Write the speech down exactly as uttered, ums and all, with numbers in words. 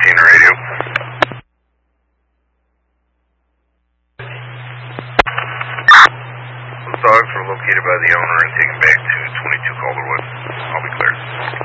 fifteen radio. Those dogs were located by the owner and taken back to twenty-two Calderwood. I'll be clear.